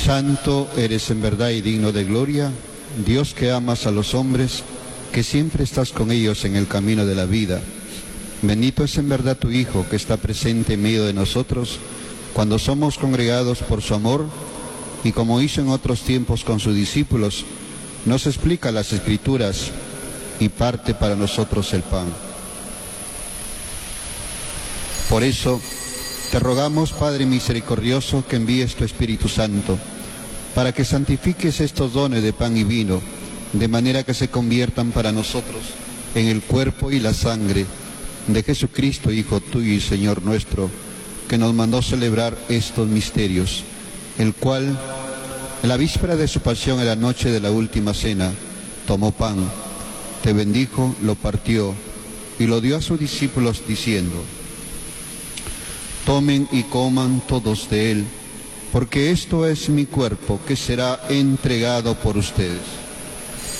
Santo eres en verdad y digno de gloria, Dios que amas a los hombres, que siempre estás con ellos en el camino de la vida. Bendito es en verdad tu Hijo, que está presente en medio de nosotros, cuando somos congregados por su amor, y como hizo en otros tiempos con sus discípulos, nos explica las Escrituras y parte para nosotros el pan. Por eso, te rogamos, Padre misericordioso, que envíes tu Espíritu Santo, para que santifiques estos dones de pan y vino, de manera que se conviertan para nosotros en el cuerpo y la sangre de Jesucristo, Hijo tuyo y Señor nuestro, que nos mandó celebrar estos misterios, el cual, en la víspera de su pasión, en la noche de la última cena, tomó pan, te bendijo, lo partió y lo dio a sus discípulos diciendo: tomen y coman todos de él, porque esto es mi cuerpo que será entregado por ustedes.